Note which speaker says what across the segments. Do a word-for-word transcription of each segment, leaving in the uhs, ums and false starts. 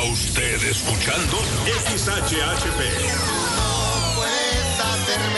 Speaker 1: usted escuchando X H H P.
Speaker 2: No puedes hacerme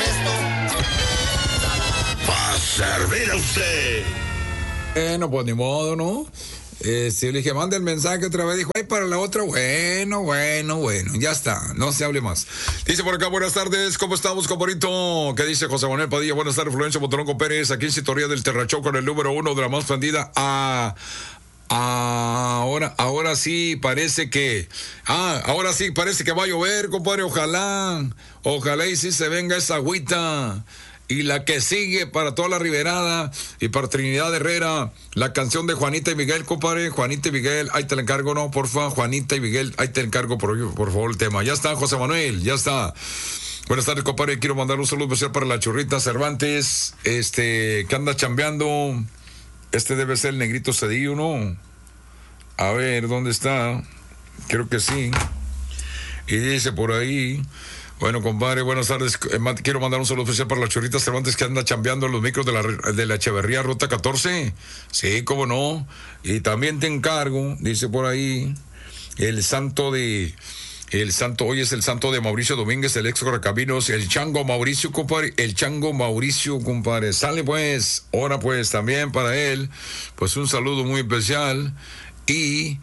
Speaker 2: esto.
Speaker 1: Va a servir a usted.
Speaker 3: Bueno, pues ni modo, ¿no? Eh, si le dije, manda el mensaje otra vez, dijo, ay, para la otra, bueno, bueno, bueno, ya está, no se hable más. Dice por acá, buenas tardes, ¿cómo estamos, compadrito? ¿Qué dice José Manuel Padilla? Buenas tardes, Florencio Montonongo Pérez, aquí en Sintonía del Terrachó con el número uno de la más prendida. Ah, ah, ahora, ahora sí parece que, ah, ahora sí parece que va a llover, compadre, ojalá, ojalá y sí se venga esa agüita. Y la que sigue para toda la Riberada y para Trinidad Herrera, la canción de Juanita y Miguel, compadre. Juanita y Miguel, ahí te la encargo, no, porfa. Juanita y Miguel, ahí te encargo, por, por favor, el tema. Ya está, José Manuel, ya está. Buenas tardes, compadre. Quiero mandar un saludo especial para la Churrita Cervantes, este, que anda chambeando. Este debe ser el Negrito Cedillo, ¿no? A ver, ¿dónde está? Creo que sí. Y dice por ahí... Bueno, compadre, buenas tardes. Quiero mandar un saludo especial para la Churrita Cervantes que anda chambeando en los micros de la, de la Echeverría Ruta catorce. Sí, cómo no. Y también te encargo, dice por ahí, el santo de... El santo, hoy es el santo de Mauricio Domínguez, el ex Correcaminos, el Chango Mauricio, compadre, el Chango Mauricio, compadre. Sale pues, ahora pues también para él, pues un saludo muy especial. Y...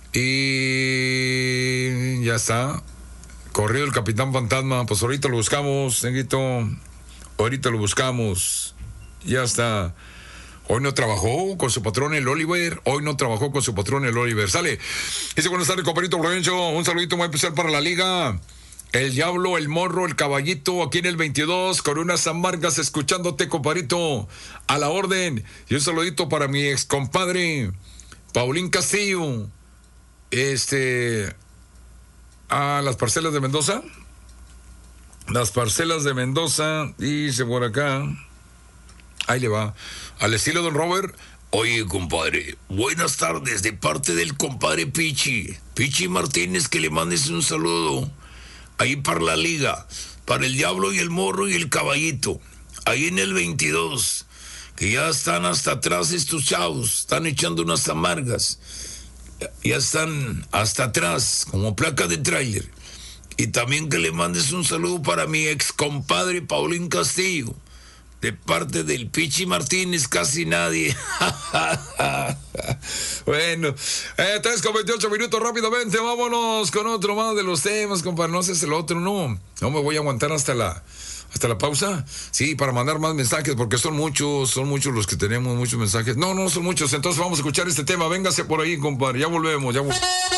Speaker 3: Y... Ya está. Corrido el Capitán Fantasma, pues ahorita lo buscamos, negrito, ahorita lo buscamos, ya está. Hoy no trabajó con su patrón el Oliver, hoy no trabajó con su patrón el Oliver, sale. Dice, buenas tardes, compadrito Florencio, un saludito muy especial para la liga. El Diablo, el Morro, el Caballito, aquí en el veintidós, con unas amargas, escuchándote, compadrito, a la orden. Y un saludito para mi ex compadre, Paulín Castillo, este... a las parcelas de Mendoza. Las parcelas de Mendoza, dice por acá. Ahí le va. Al estilo Don Robert.
Speaker 1: Oye, compadre, buenas tardes de parte del compadre Pichi. Pichi Martínez, que le mandes un saludo. Ahí para la liga. Para el Diablo y el Morro y el Caballito. Ahí en el veintidós. Que ya están hasta atrás estos chavos. Están echando unas amargas. Ya están hasta atrás, como placa de tráiler. Y también que le mandes un saludo para mi ex compadre Paulín Castillo, de parte del Pichi Martínez, casi nadie.
Speaker 3: Bueno, eh, tres con veintiocho minutos rápidamente, vámonos con otro más de los temas, compadre. No sé si el otro, no. No me voy a aguantar hasta la... ¿Hasta la pausa? Sí, para mandar más mensajes, porque son muchos, son muchos los que tenemos, muchos mensajes. No, no son muchos, entonces vamos a escuchar este tema. Véngase por ahí, compadre, ya volvemos, ya volvemos.